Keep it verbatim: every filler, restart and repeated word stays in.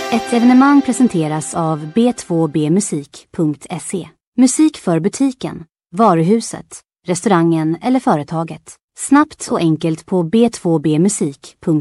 Ett evenemang presenteras av b två b musik punkt se. Musik för butiken, varuhuset, restaurangen eller företaget. Snabbt och enkelt på b två b musik punkt se.